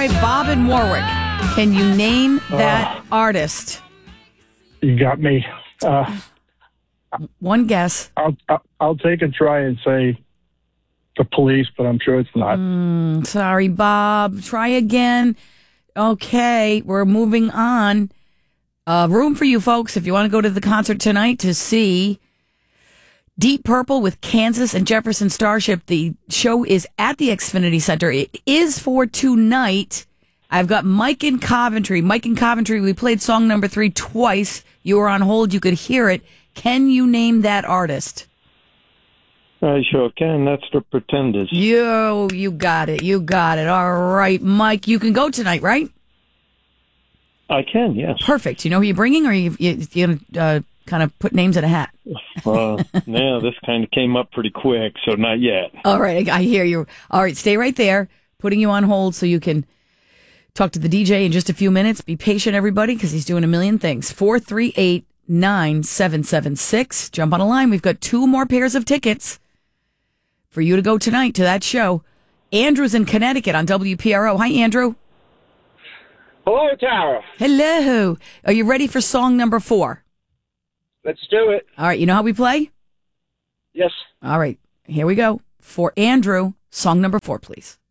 right, Bob and Warwick. Can you name that artist? You got me. One guess. I'll take a try and say the Police, but I'm sure it's not. Sorry, Bob. Try again. Okay, we're moving on. Room for you folks if you want to go to the concert tonight to see Deep Purple with Kansas and Jefferson Starship. The show is at the Xfinity Center. It is for tonight. I've got Mike in Coventry. Mike in Coventry, we played song number 3 twice. You were on hold. You could hear it. Can you name that artist? I sure can. That's the Pretenders. You got it. You got it. All right, Mike, you can go tonight, right? I can, yes. Perfect. You know who you're bringing, or you going to kind of put names in a hat? Yeah, this kind of came up pretty quick, so not yet. All right, I hear you. All right, stay right there. Putting you on hold so you can talk to the DJ in just a few minutes. Be patient, everybody, because he's doing a million things. 438-9776. Jump on a line. We've got 2 more pairs of tickets for you to go tonight to that show. Andrew's in Connecticut on WPRO. Hi, Andrew. Hello, Tara. Hello. Are you ready for song number 4? Let's do it. All right, you know how we play? Yes. All right, here we go. For Andrew, song number 4, please.